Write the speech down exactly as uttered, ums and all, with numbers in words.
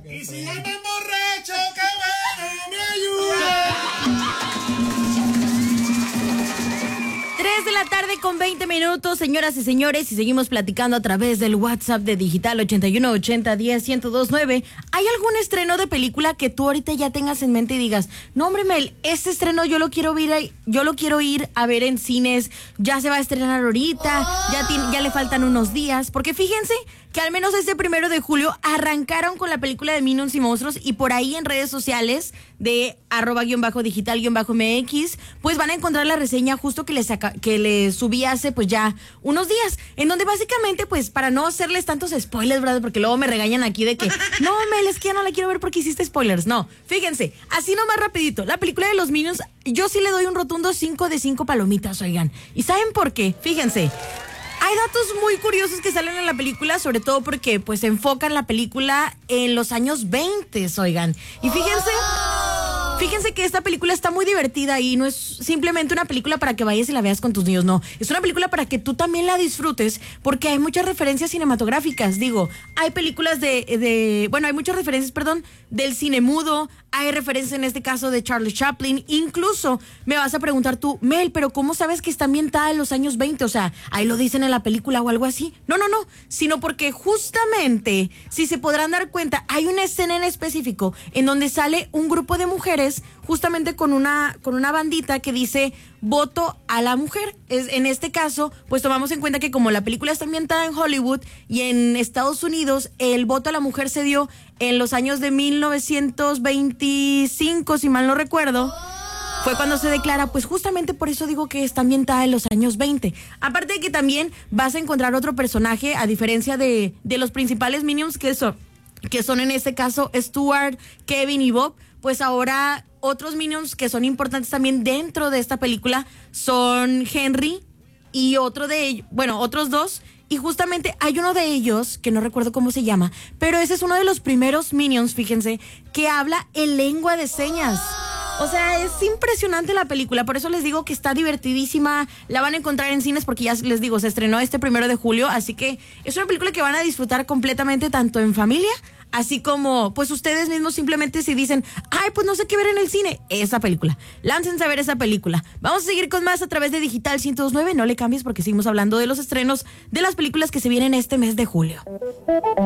Y si andan borracho, qué bueno, me ayuda. tres de la tarde con veinte minutos, señoras y señores, y seguimos platicando a través del WhatsApp de Digital ochenta y uno ochenta diez ciento dos nueve. ¿Hay algún estreno de película que tú ahorita ya tengas en mente y digas, no hombre Mel, este estreno yo lo quiero ver, yo lo quiero ir a ver en cines, ya se va a estrenar ahorita, ya, tiene, ya le faltan unos días? Porque fíjense que al menos este primero de julio arrancaron con la película de Minions y Monstruos, y por ahí en redes sociales de arroba guión bajo digital guión bajo mx, pues van a encontrar la reseña justo que les, saca, que les subí hace pues ya unos días, en donde básicamente pues para no hacerles tantos spoilers, ¿verdad? Porque luego me regañan aquí de que no, Mel, es que ya no la quiero ver porque hiciste spoilers. No, fíjense, así nomás rapidito, la película de los Minions, yo sí le doy un rotundo cinco de cinco palomitas, oigan. ¿Y saben por qué? Fíjense. Hay datos muy curiosos que salen en la película, sobre todo porque pues se enfocan la película en los años veinte, oigan. Y fíjense, fíjense que esta película está muy divertida y no es simplemente una película para que vayas y la veas con tus niños, no. Es una película para que tú también la disfrutes porque hay muchas referencias cinematográficas. Digo, hay películas de, de bueno, hay muchas referencias, perdón, del cine mudo. Hay referencia en este caso de Charlie Chaplin. Incluso me vas a preguntar tú, Mel, pero ¿cómo sabes que está ambientada en los años veinte? O sea, ahí lo dicen en la película o algo así. No, no, no, sino porque justamente, si se podrán dar cuenta, hay una escena en específico en donde sale un grupo de mujeres justamente con una, con una bandita que dice voto a la mujer. Es, en este caso, pues tomamos en cuenta que como la película está ambientada en Hollywood y en Estados Unidos, el voto a la mujer se dio en los años de mil novecientos veinticinco, si mal no recuerdo. Fue cuando se declara, pues justamente por eso digo que está ambientada en los años veinte. Aparte de que también vas a encontrar otro personaje, a diferencia de, de los principales Minions, que son, que son en este caso Stuart, Kevin y Bob, pues ahora otros Minions que son importantes también dentro de esta película son Henry y otro de ellos, bueno, otros dos. Y justamente hay uno de ellos, que no recuerdo cómo se llama, pero ese es uno de los primeros Minions, fíjense, que habla en lengua de señas. O sea, es impresionante la película, por eso les digo que está divertidísima. La van a encontrar en cines porque ya les digo, se estrenó este primero de julio, así que es una película que van a disfrutar completamente tanto en familia, así como pues ustedes mismos simplemente si dicen, ay, pues no sé qué ver en el cine, esa película. Láncense a ver esa película. Vamos a seguir con más a través de Digital ciento dos nueve, no le cambies porque seguimos hablando de los estrenos de las películas que se vienen este mes de julio.